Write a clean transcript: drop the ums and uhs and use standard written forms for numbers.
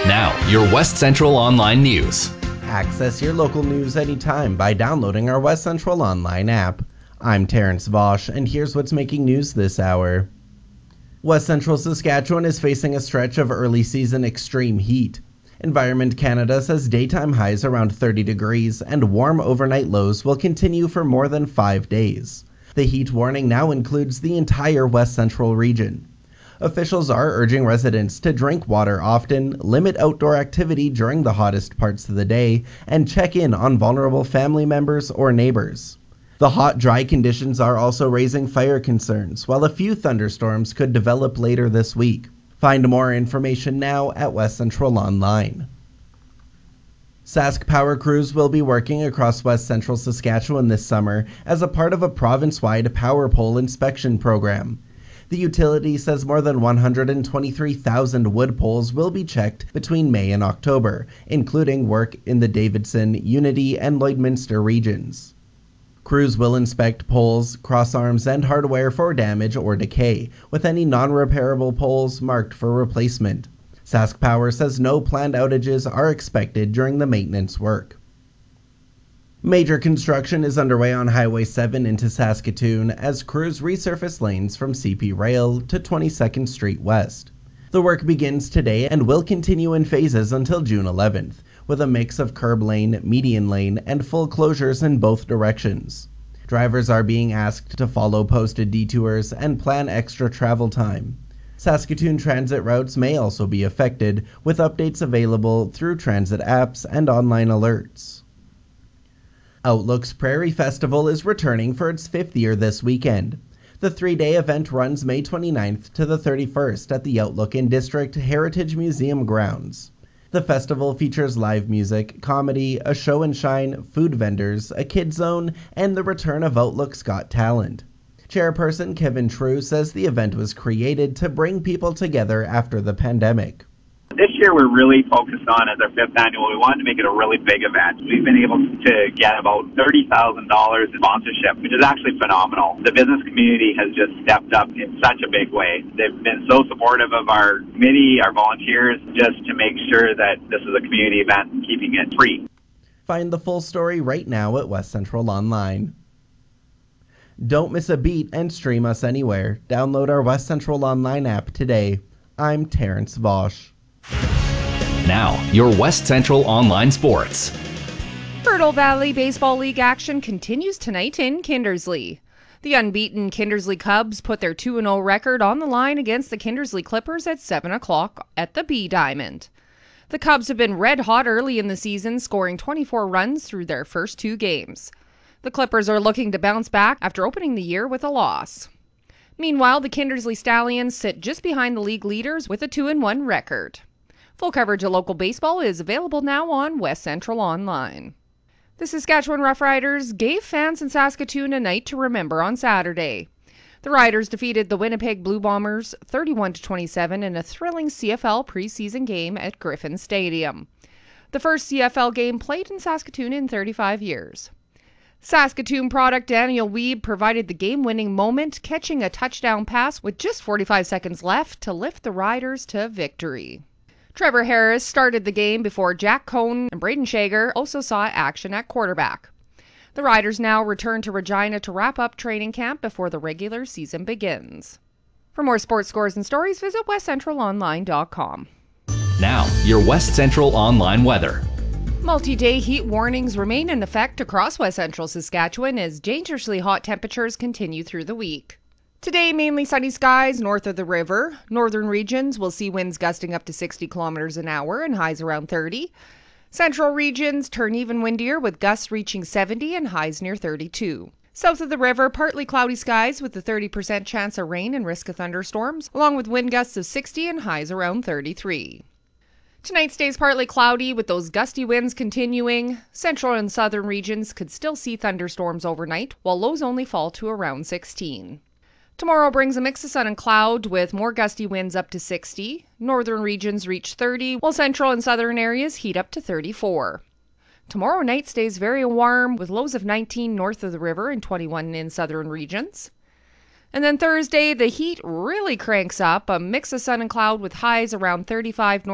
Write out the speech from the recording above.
Now, your West Central Online News. Access your local news anytime by downloading our West Central Online app. I'm Terrence Vosch, and here's what's making news this hour. West Central Saskatchewan is facing a stretch of early season extreme heat. Environment Canada says daytime highs around 30 degrees and warm overnight lows will continue for more than 5 days. The heat warning now includes the entire West Central region. Officials are urging residents to drink water often, limit outdoor activity during the hottest parts of the day, and check in on vulnerable family members or neighbors. The hot, dry conditions are also raising fire concerns, while a few thunderstorms could develop later this week. Find more information now at West Central Online. Sask Power crews will be working across West Central Saskatchewan this summer as a part of a province-wide power pole inspection program. The utility says more than 123,000 wood poles will be checked between May and October, including work in the Davidson, Unity, and Lloydminster regions. Crews will inspect poles, crossarms, and hardware for damage or decay, with any non-repairable poles marked for replacement. Sask Power says no planned outages are expected during the maintenance work. Major construction is underway on Highway 7 into Saskatoon as crews resurface lanes from CP Rail to 22nd Street West. The work begins today and will continue in phases until June 11th, with a mix of curb lane, median lane, and full closures in both directions. Drivers are being asked to follow posted detours and plan extra travel time. Saskatoon transit routes may also be affected, with updates available through transit apps and online alerts. Outlook's Prairie Festival is returning for its 5th year this weekend. The 3-day event runs May 29th to the 31st at the Outlook in District Heritage Museum grounds. The festival features live music, comedy, a show and shine, food vendors, a kids zone, and the return of Outlook's Got Talent. Chairperson Kevin True says the event was created to bring people together after the pandemic. This year we're really focused on, as our 5th annual, we wanted to make it a really big event. We've been able to get about $30,000 in sponsorship, which is actually phenomenal. The business community has just stepped up in such a big way. They've been so supportive of our committee, our volunteers, just to make sure that this is a community event and keeping it free. Find the full story right now at West Central Online. Don't miss a beat and stream us anywhere. Download our West Central Online app today. I'm Terrence Vosch. Now, your West Central Online Sports. Fertile Valley Baseball League action continues tonight in Kindersley. The unbeaten Kindersley Cubs put their 2-0 record on the line against the Kindersley Clippers at 7 o'clock at the B Diamond. The Cubs have been red hot early in the season, scoring 24 runs through their first 2 games. The Clippers are looking to bounce back after opening the year with a loss. Meanwhile, the Kindersley Stallions sit just behind the league leaders with a 2-1 record. Full coverage of local baseball is available now on West Central Online. The Saskatchewan Roughriders gave fans in Saskatoon a night to remember on Saturday. The Riders defeated the Winnipeg Blue Bombers 31-27 in a thrilling CFL preseason game at Griffin Stadium. The first CFL game played in Saskatoon in 35 years. Saskatoon product Daniel Wiebe provided the game-winning moment, catching a touchdown pass with just 45 seconds left to lift the Riders to victory. Trevor Harris started the game before Jack Cohn and Braden Shager also saw action at quarterback. The Riders now return to Regina to wrap up training camp before the regular season begins. For more sports scores and stories, visit westcentralonline.com. Now, your West Central Online weather. Multi-day heat warnings remain in effect across West Central Saskatchewan as dangerously hot temperatures continue through the week. Today, mainly sunny skies north of the river. Northern regions will see winds gusting up to 60 kilometers an hour and highs around 30. Central regions turn even windier with gusts reaching 70 and highs near 32. South of the river, partly cloudy skies with a 30% chance of rain and risk of thunderstorms, along with wind gusts of 60 and highs around 33. Tonight stays partly cloudy with those gusty winds continuing. Central and southern regions could still see thunderstorms overnight, while lows only fall to around 16. Tomorrow brings a mix of sun and cloud with more gusty winds up to 60. Northern regions reach 30, while central and southern areas heat up to 34. Tomorrow night stays very warm with lows of 19 north of the river and 21 in southern regions. And then Thursday, the heat really cranks up, a mix of sun and cloud with highs around 35 north